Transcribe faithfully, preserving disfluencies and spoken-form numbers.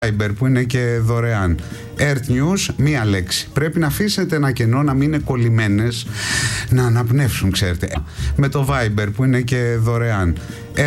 Viber που είναι και δωρεάν. Earth News, μία λέξη. Πρέπει να αφήσετε ένα κενό, να μην είναι κολλημένες, να αναπνεύσουν, ξέρετε. Με το Viber που είναι και δωρεάν.